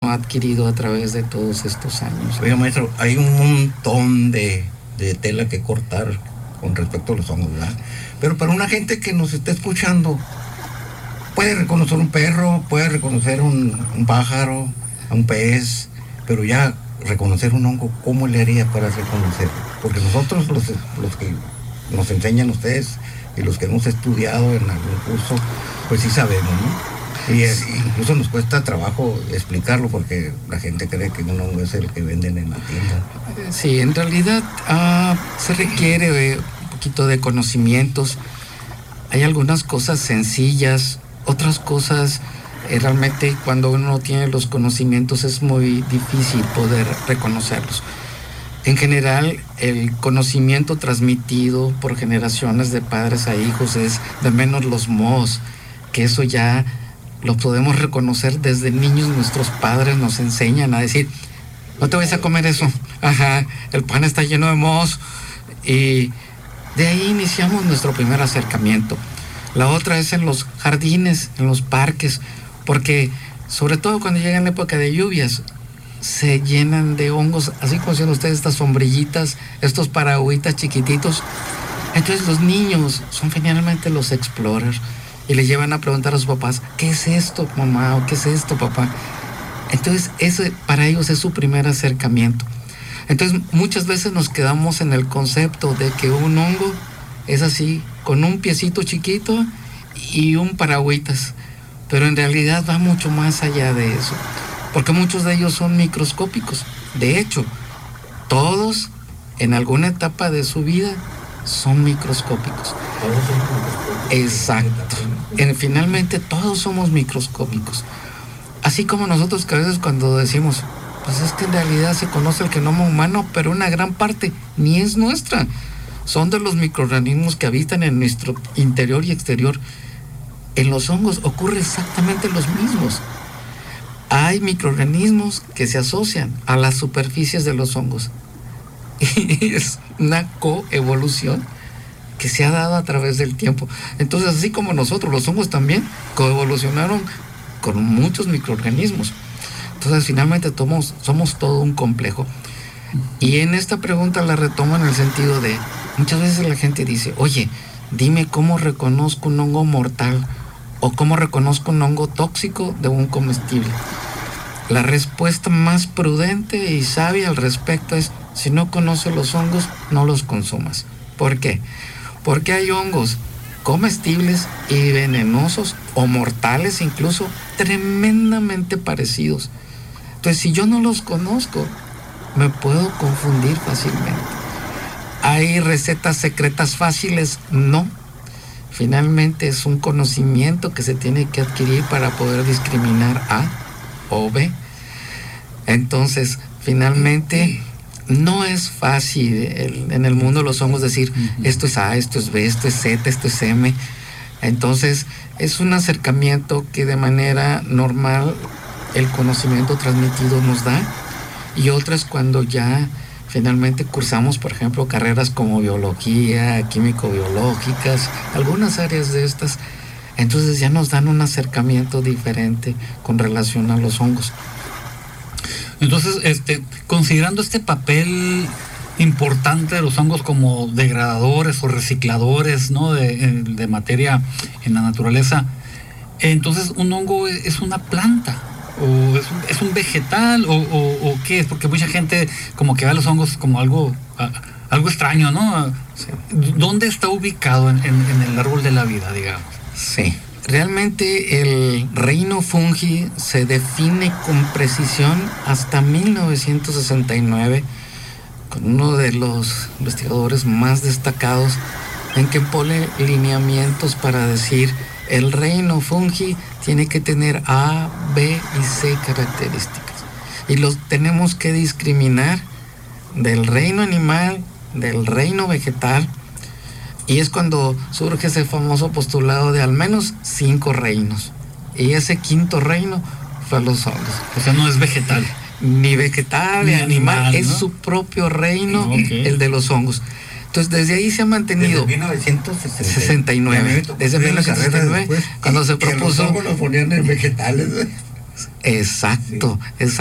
ha adquirido a través de todos estos años. Oiga, maestro, hay un montón de tela que cortar con respecto a los hongos, ¿verdad? Pero para una gente que nos está escuchando, puede reconocer un perro, puede reconocer un pájaro, a un pez, pero ya reconocer un hongo, ¿cómo le haría para reconocerlo? Porque nosotros, los que nos enseñan ustedes y los que hemos estudiado en algún curso, pues sí sabemos, ¿no? Y incluso nos cuesta trabajo explicarlo porque la gente cree que un hongo es el que venden en la tienda. Sí, en realidad se requiere un poquito de conocimientos. Hay algunas cosas sencillas, otras cosas realmente cuando uno no tiene los conocimientos es muy difícil poder reconocerlos. En general, el conocimiento transmitido por generaciones de padres a hijos es de menos los mohos, que eso ya lo podemos reconocer desde niños. Nuestros padres nos enseñan a decir, no te vayas a comer eso, el pan está lleno de mohos, y de ahí iniciamos nuestro primer acercamiento. La otra es en los jardines, en los parques, porque sobre todo cuando llega la época de lluvias, se llenan de hongos, así como decían ustedes, estas sombrillitas, estos paragüitas chiquititos. Entonces los niños son finalmente los explorers y le llevan a preguntar a sus papás, ¿qué es esto, mamá? ¿O qué es esto, papá? Entonces ese para ellos es su primer acercamiento. Entonces muchas veces nos quedamos en el concepto de que un hongo es así, con un piecito chiquito y un paragüitas, pero en realidad va mucho más allá de eso, porque muchos de ellos son microscópicos. De hecho, todos en alguna etapa de su vida son microscópicos. Exacto. Finalmente todos somos microscópicos. Así como nosotros que a veces cuando decimos, pues es que en realidad se conoce el genoma humano, pero una gran parte ni es nuestra. Son de los microorganismos que habitan en nuestro interior y exterior. En los hongos ocurre exactamente los mismos. Hay microorganismos que se asocian a las superficies de los hongos. Y es una coevolución que se ha dado a través del tiempo. Entonces, así como nosotros, los hongos también coevolucionaron con muchos microorganismos. Entonces, finalmente somos todo un complejo. Y en esta pregunta la retomo en el sentido de, muchas veces la gente dice, oye, dime cómo reconozco un hongo mortal o cómo reconozco un hongo tóxico de un comestible. La respuesta más prudente y sabia al respecto es, si no conoces los hongos, no los consumas. ¿Por qué? Porque hay hongos comestibles y venenosos o mortales incluso tremendamente parecidos. Entonces, si yo no los conozco, me puedo confundir fácilmente. ¿Hay recetas secretas fáciles? No. Finalmente es un conocimiento que se tiene que adquirir para poder discriminar A o B. Entonces, finalmente, no es fácil en el mundo de los hongos decir, esto es A, esto es B, esto es Z, esto es M. Entonces, es un acercamiento que de manera normal el conocimiento transmitido nos da, y otras cuando ya finalmente cursamos, por ejemplo, carreras como biología, químico-biológicas, algunas áreas de estas, entonces ya nos dan un acercamiento diferente con relación a los hongos. Entonces, considerando este papel importante de los hongos como degradadores o recicladores, ¿no?, de materia en la naturaleza, entonces un hongo es una planta, o es un vegetal, o qué es, porque mucha gente como que ve a los hongos como algo extraño, ¿no? Sí. ¿Dónde está ubicado en el árbol de la vida, digamos? Sí. Realmente el reino fungi se define con precisión hasta 1969 con uno de los investigadores más destacados, en que pone lineamientos para decir el reino fungi tiene que tener A, B y C características, y los tenemos que discriminar del reino animal, del reino vegetal. Y es cuando surge ese famoso postulado de al menos 5 reinos. Y ese quinto reino fue a los hongos. O sea, no es vegetal. Ni vegetal, ni animal, ¿no? Es su propio reino, okay, el de los hongos. Entonces, desde ahí se ha mantenido. Desde 1969. Desde 1969, cuando se propuso. Los hongos los ponían en vegetales. Exacto, sí.